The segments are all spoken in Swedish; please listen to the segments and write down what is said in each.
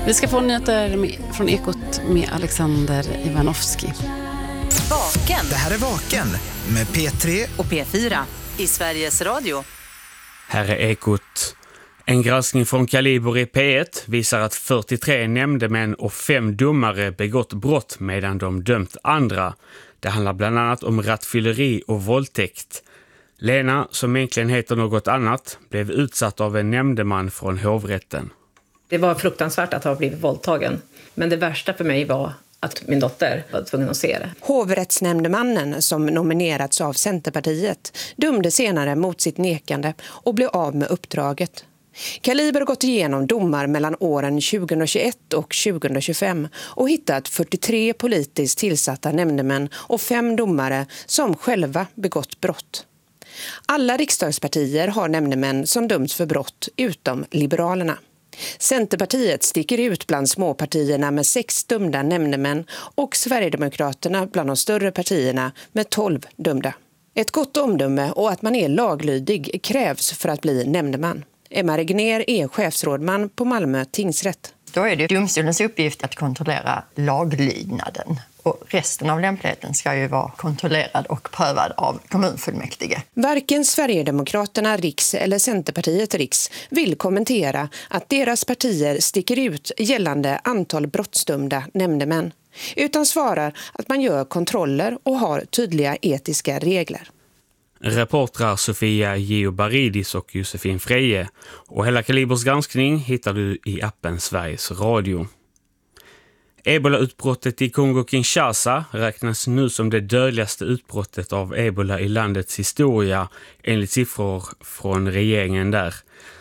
Vi ska få nyheter från Ekot med Alexander Ivanovski. Vaken. Det här är Vaken med P3 och P4 i Sveriges Radio. Här är Ekot. En granskning från Kaliber i P1 visar att 43 nämndemän och 5 domare begått brott medan de dömt andra. Det handlar bland annat om rattfylleri och våldtäkt. Lena, som egentligen heter något annat, blev utsatt av en nämndeman från hovrätten. Det var fruktansvärt att ha blivit våldtagen. Men det värsta för mig var att min dotter var tvungen att se det. Hovrättsnämndemannen, som nominerats av Centerpartiet, dömde senare mot sitt nekande och blev av med uppdraget. Kaliber har gått igenom domar mellan åren 2021 och 2025 och hittat 43 politiskt tillsatta nämndemän och 5 domare som själva begått brott. Alla riksdagspartier har nämndemän som dömts för brott utom Liberalerna. Centerpartiet sticker ut bland småpartierna med 6 dömda nämndemän och Sverigedemokraterna bland de större partierna med 12 dömda. Ett gott omdöme och att man är laglydig krävs för att bli nämndeman. Emma Regner är chefsrådman på Malmö tingsrätt. Då är det domstolens uppgift att kontrollera laglydnaden. Och resten av lämpligheten ska ju vara kontrollerad och prövad av kommunfullmäktige. Varken Sverigedemokraterna Riks eller Centerpartiet Riks vill kommentera att deras partier sticker ut gällande antal brottsdömda nämndemän. Utan svarar att man gör kontroller och har tydliga etiska regler. Reportrar Sofia Geobaridis och Josefin Freje. Och hela Kalibers granskning hittar du i appen Sveriges Radio. Ebola-utbrottet i Kongo-Kinshasa räknas nu som det dödligaste utbrottet av ebola i landets historia enligt siffror från regeringen där.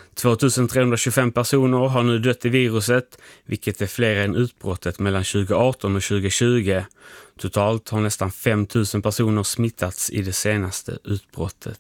2325 personer har nu dött i viruset, vilket är fler än utbrottet mellan 2018 och 2020. Totalt har nästan 5000 personer smittats i det senaste utbrottet.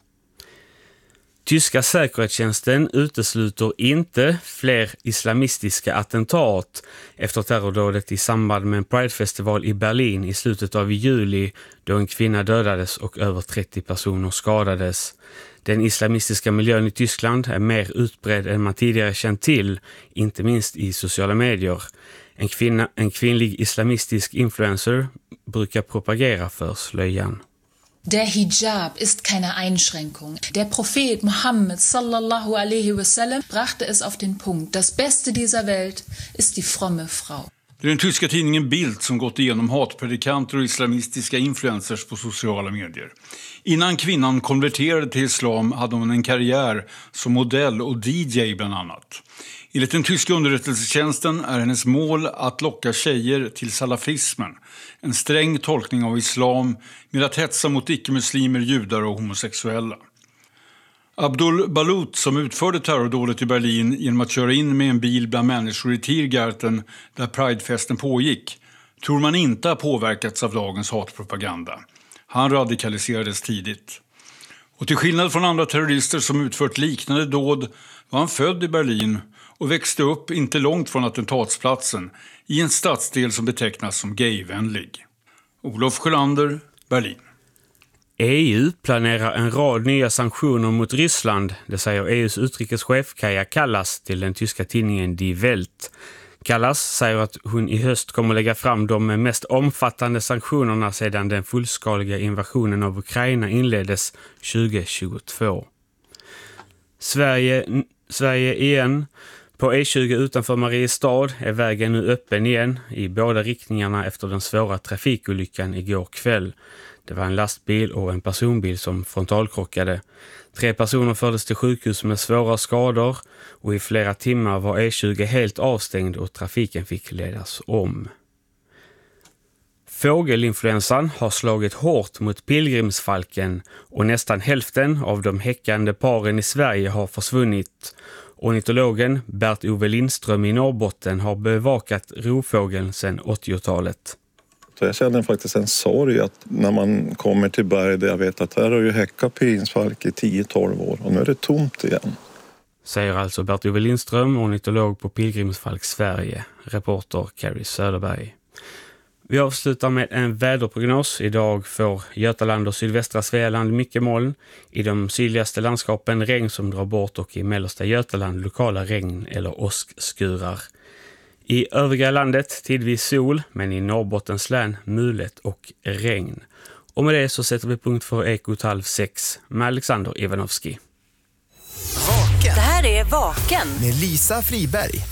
Tyska säkerhetstjänsten utesluter inte fler islamistiska attentat efter terrordådet i samband med en Pride-festival i Berlin i slutet av juli då en kvinna dödades och över 30 personer skadades. Den islamistiska miljön i Tyskland är mer utbredd än man tidigare känt till, inte minst i sociala medier. En kvinnlig islamistisk influencer brukar propagera för slöjan. Der Hijab ist keine Einschränkung. Der Prophet Mohammed sallallahu alaihi wasallam brachte es auf den Punkt. Das Beste dieser Welt ist die fromme Frau. Det är den tyska tidningen Bild som gått igenom hatpredikanter och islamistiska influencers på sociala medier. Innan kvinnan konverterade till islam hade hon en karriär som modell och DJ bland annat. Enligt den tyska underrättelsetjänsten är hennes mål att locka tjejer till salafismen, en sträng tolkning av islam med att hetsa mot icke-muslimer, judar och homosexuella. Abdul Balut, som utförde terrordådet i Berlin genom att köra in med en bil bland människor i Tiergarten där Pridefesten pågick, tror man inte har påverkats av dagens hatpropaganda. Han radikaliserades tidigt. Och till skillnad från andra terrorister som utfört liknande dåd var han född i Berlin och växte upp inte långt från attentatsplatsen i en stadsdel som betecknas som gayvänlig. Olof Sjölander, Berlin. EU planerar en rad nya sanktioner mot Ryssland, det säger EUs utrikeschef Kaja Kallas till den tyska tidningen Die Welt. Kallas säger att hon i höst kommer lägga fram de mest omfattande sanktionerna sedan den fullskaliga invasionen av Ukraina inleddes 2022. Sverige igen. På E20 utanför Mariestad är vägen nu öppen igen i båda riktningarna efter den svåra trafikolyckan igår kväll. Det var en lastbil och en personbil som frontalkrockade. 3 personer fördes till sjukhus med svåra skador och i flera timmar var E20 helt avstängd och trafiken fick ledas om. Fågelinfluensan har slagit hårt mot pilgrimsfalken och nästan hälften av de häckande paren i Sverige har försvunnit. Ornitologen Bert-Ove Lindström i Norrbotten har bevakat rovfågeln sedan 80-talet. Så jag känner faktiskt en sorg att när man kommer till berg där jag vet att här har ju häckat pilgrimsfalk i 10-12 år och nu är det tomt igen. Säger alltså Bert-Ove Lindström, ornitolog på Pilgrimsfalk Sverige, reporter Carrie Söderberg. Vi avslutar med en väderprognos. Idag får Götaland och sydvästra Svealand mycket moln. I de sydligaste landskapen regn som drar bort och i mellersta Götaland lokala regn eller åskskurar. I övriga landet tidvis sol, men i Norrbottens län mulet och regn. Och med det så sätter vi punkt för Ekot 5:30 med Alexander Ivanovski. Vaken Det här är Vaken med Lisa Friberg.